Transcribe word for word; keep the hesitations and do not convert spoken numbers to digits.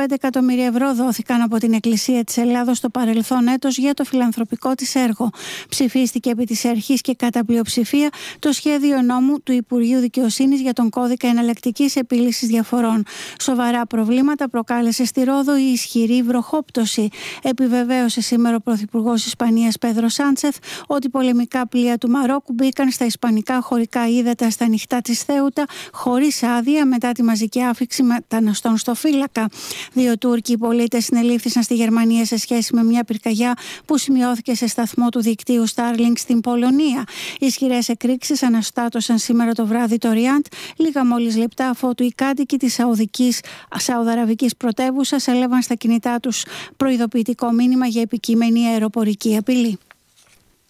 πέντε εκατομμύρια ευρώ δόθηκαν από την Εκκλησία της Ελλάδος στο παρελθόν έτος για το φιλανθρωπικό της έργο. Ψηφίστηκε επί της αρχής και κατά πλειοψηφία το σχέδιο νόμου του Υπουργείου Δικαιοσύνης για τον κώδικα εναλλακτικής επίλυσης διαφορών. Σοβαρά προβλήματα προκάλεσε στη Ρόδο η ισχυρή βροχόπτωση. Επιβεβαίωσε σήμερα ο Πρωθυπουργός Ισπανίας Πέδρο Σάντσεθ ότι πολεμικά πλοία του Μαρόκου μπήκαν στα ισπανικά χωρικά ύδατα στα νυχτά της Θέουτα χωρίς άδεια μετά τη μαζική άφιξη μεταναστών στο Φύλακα. Δύο Τούρκοι πολίτες συνελήφθησαν στη Γερμανία σε σχέση με μια πυρκαγιά που σημειώθηκε σε σταθμό του δικτύου Starlink στην Πολωνία. Οι ισχυρές εκρήξεις αναστάτωσαν σήμερα το βράδυ το Ριάντ, λίγα μόλις λεπτά αφότου οι κάτοικοι της Σαουδικής, Σαουδαραβικής πρωτεύουσας έλαβαν στα κινητά τους προειδοποιητικό μήνυμα για επικείμενη αεροπορική απειλή.